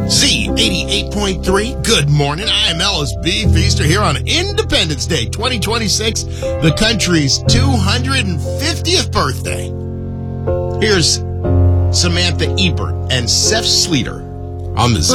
Z88.3. Good morning. I am Ellis B. Feaster here on Independence Day 2026, the country's 250th birthday. Here's Samantha Ebert and Seth Sleater on the Z.